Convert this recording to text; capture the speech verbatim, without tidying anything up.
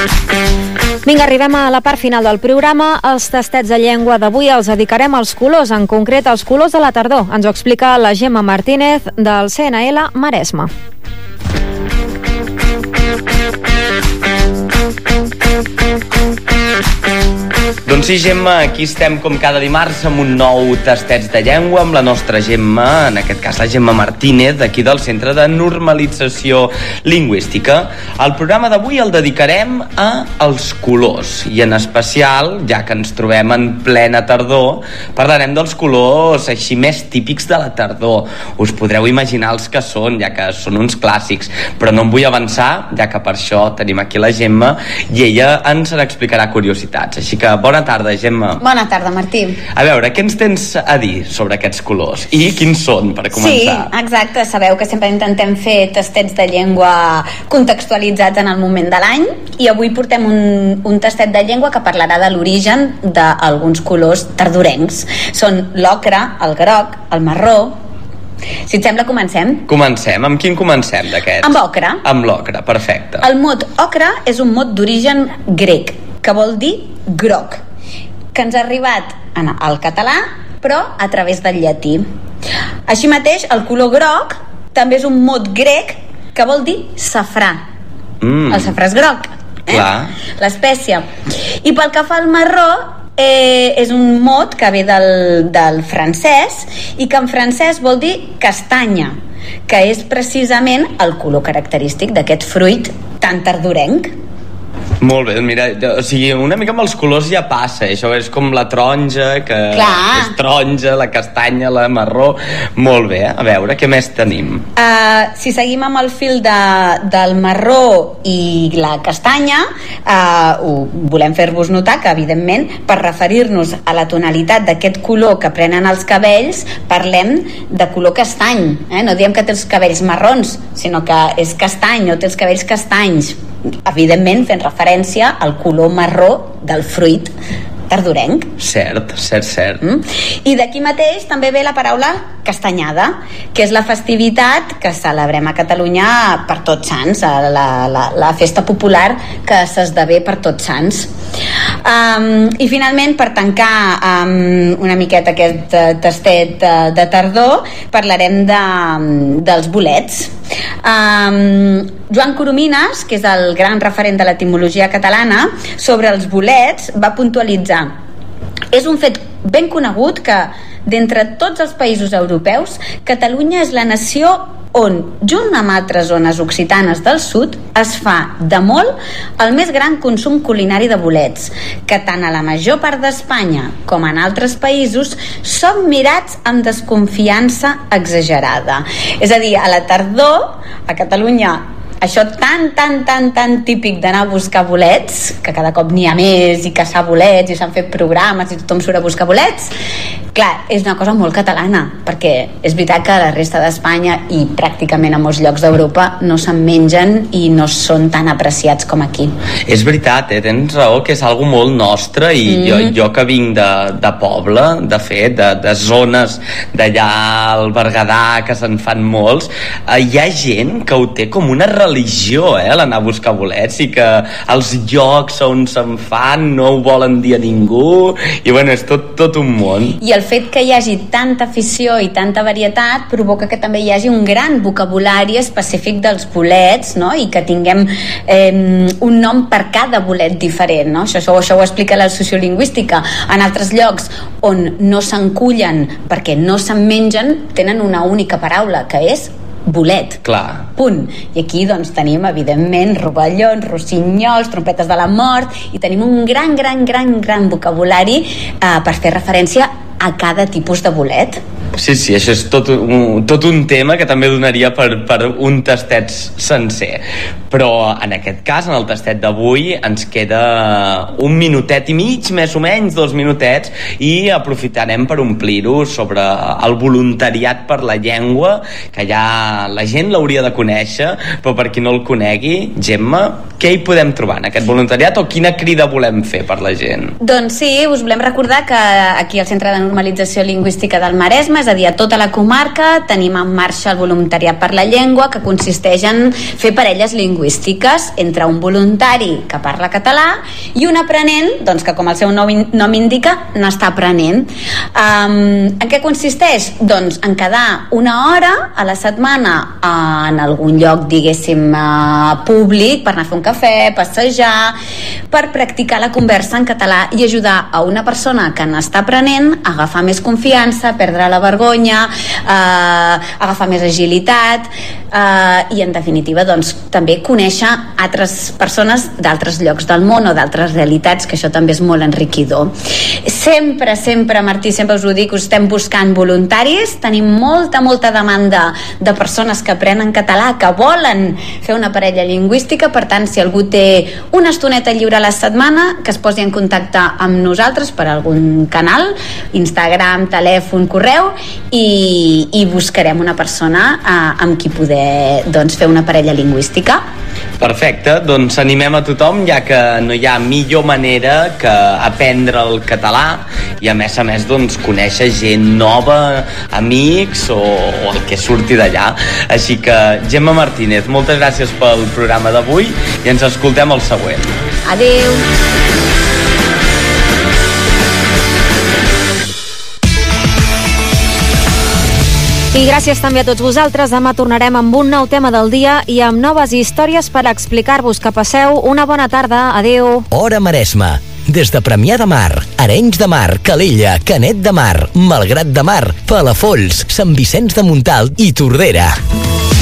Vinga, arribem a la part final del programa. Els tastets de llengua d'avui els dedicarem als colors, en concret als colors de la tardor. Ens ho explica la Gemma Martínez del C N L Maresme. Doncs sí, Gemma, aquí estem com cada dimarts amb un nou Tastets de Llengua amb la nostra Gemma, en aquest cas la Gemma Martínez, d'aquí del Centre de Normalització Lingüística. El programa d'avui el dedicarem a els colors i en especial, ja que ens trobem en plena tardor, parlarem dels colors així més típics de la tardor. Us podreu imaginar els que són, ja que són uns clàssics, però no em vull avançar, ja que per això tenim aquí la Gemma i ella ens n'explicarà curiositats. Així que bona tarda, Gemma. Bona tarda, Martí. A veure, què ens tens a dir sobre aquests colors? I quins són, per començar? Sí, exacte. Sabeu que sempre intentem fer tastets de llengua contextualitzats en el moment de l'any i avui portem un, un tastet de llengua que parlarà de l'origen d'alguns colors tardorencs. Són l'ocre, el groc, el marró. Si et sembla, comencem? Comencem. Amb quin comencem d'aquests? Amb ocre. Amb l'ocre, perfecte. El mot ocre és un mot d'origen grec, que vol dir groc, que ens ha arribat al català, però a través del llatí. Així mateix, el color groc també és un mot grec que vol dir safrà. Mm. El safrà és groc, eh? L'espècie. I pel que fa al marró, eh, és un mot que ve del, del francès i que en francès vol dir castanya, que és precisament el color característic d'aquest fruit tan tardorenc. Molt bé, mira, o sigui, una mica amb els colors ja passa, això és com la taronja, que Clar. és taronja, la castanya, la marró. Molt bé, a veure, què més tenim? Uh, si seguim amb el fil de, del marró i la castanya, uh, ho, volem fer-vos notar que, evidentment, per referir-nos a la tonalitat d'aquest color que prenen els cabells, parlem de color castany, eh? No diem que té els cabells marrons, sinó que és castany o té els cabells castanys, evidentment fent referència al color marró del fruit tardorenc. Cert, cert, cert. Mm? I d'aquí mateix també ve la paraula castanyada, que és la festivitat que celebrem a Catalunya per Tots Sants, la, la, la festa popular que s'esdevé per Tots Sants. Um, I finalment, per tancar um, una miqueta aquest uh, tastet uh, de tardor, parlarem de, um, dels bolets. Um, Joan Coromines, que és el gran referent de l'etimologia catalana, sobre els bolets va puntualitzar: és un fet ben conegut que, d'entre tots els països europeus, Catalunya és la nació on, junt amb altres zones occitanes del sud, es fa de molt el més gran consum culinari de bolets, que tant a la major part d'Espanya com en altres països són mirats amb desconfiança exagerada. És a dir, a la tardor, a Catalunya, això tan, tan, tan, tan típic d'anar a buscar bolets, que cada cop n'hi ha més i caçar bolets i s'han fet programes i tothom surt a buscar bolets, clar, és una cosa molt catalana, perquè és veritat que a la resta d'Espanya i pràcticament a molts llocs d'Europa no se'n mengen i no són tan apreciats com aquí. És veritat, eh? Tens raó que és algo molt nostre i mm. jo, jo que vinc de, de poble, de fet, de, de zones d'allà al Berguedà, que se'n fan molts, eh, hi ha gent que ho té com una religió, eh, l'anar a buscar bolets, i que els llocs on se'n fan no ho volen dir a ningú, i bueno, és tot, tot un món. I el fet que hi hagi tanta afició i tanta varietat provoca que també hi hagi un gran vocabulari específic dels bolets, no? I que tinguem eh, un nom per cada bolet diferent, no? Això, això, això ho explica la sociolingüística. En altres llocs on no se'n cullen perquè no se'n mengen, tenen una única paraula, que és bolet. Clar. Punt. I aquí doncs tenim evidentment rovellons, rossinyols, trompetes de la mort, i tenim un gran, gran, gran, gran vocabulari eh, per fer referència a cada tipus de bolet. Sí, sí, això és tot un, tot un tema que també donaria per, per un tastet sencer. Però en aquest cas, en el tastet d'avui, ens queda un minutet i mig, més o menys, dos minutets, i aprofitarem per omplir-ho sobre el voluntariat per la llengua, que ja la gent l'hauria de conèixer, però per qui no el conegui, Gemma, què hi podem trobar en aquest voluntariat, o quina crida volem fer per la gent? Doncs sí, us volem recordar que aquí al Centre de Normalització Lingüística del Maresme és a dir, a tota la comarca tenim en marxa el voluntariat per la llengua, que consisteix en fer parelles lingüístiques entre un voluntari que parla català i un aprenent, doncs, que com el seu nom, nom indica, n'està aprenent. Um, en què consisteix? Doncs en quedar una hora a la setmana en algun lloc, diguéssim, uh, públic, per anar a fer un cafè, passejar, per practicar la conversa en català i ajudar a una persona que n'està aprenent a agafar més confiança, perdre la vergonya, eh, agafar més agilitat eh, i en definitiva doncs, també conèixer altres persones d'altres llocs del món o d'altres realitats, que això també és molt enriquidor. Sempre, sempre, Martí, sempre us ho dic, us estem buscant voluntaris, tenim molta, molta demanda de persones que aprenen català, que volen fer una parella lingüística. Per tant, si algú té una estoneta lliure a la setmana, que es posi en contacte amb nosaltres per algun canal, Instagram, telèfon, correu, i, i buscarem una persona eh, amb qui poder doncs, fer una parella lingüística. Perfecte, doncs animem a tothom, ja que no hi ha millor manera que aprendre el català i a més a més doncs, conèixer gent nova, amics o, o el que surti d'allà. Així que, Gemma Martínez, moltes gràcies pel programa d'avui i ens escoltem al següent. Adéu. I gràcies també a tots vosaltres. Demà tornarem amb un nou tema del dia i amb noves històries per explicar-vos. Que passeu una bona tarda. Adéu. Hora Maresme. Des de Premià de Mar, Arenys de Mar, Calella, Canet de Mar, Malgrat de Mar, Palafolls, Sant Vicenç de Montalt i Tordera.